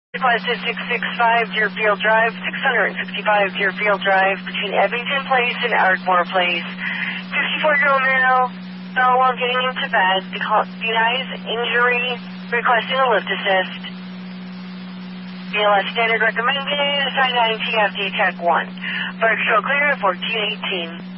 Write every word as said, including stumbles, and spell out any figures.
Requested six sixty-five Deerfield Drive, six sixty-five Deerfield Drive, between Ebbington Place and Ardmore Place. sixty-four-year-old male fell while getting into bed, denies injury, requesting a lift assist. B L S standard recommended, assign nine T F D Tech one. Fire control clear at fourteen eighteen.